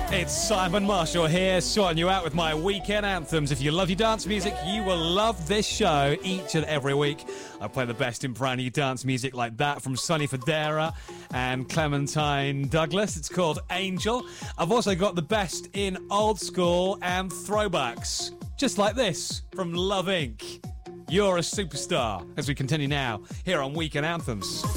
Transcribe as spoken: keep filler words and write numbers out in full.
It's Simon Marshall here, sorting you out with my weekend anthems. If you love your dance music, you will love this show each and every week. I play the best in brand new dance music like that from Sonny Fodera and Clementine Douglas. It's called Angel. I've also got the best in old school and throwbacks, just like this from Love Incorporated. You're a superstar, as we continue now here on Weekend Anthems.